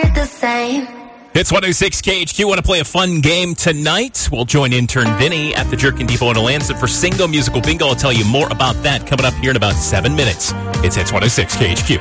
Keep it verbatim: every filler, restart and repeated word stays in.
it the same. It's one oh six K H Q. Want to play a fun game tonight? We'll join intern Vinny at the Jerkin Depot in Alanson for Single Musical Bingo. I'll tell you more about that coming up here in about seven minutes. It's Hits one oh six K H Q.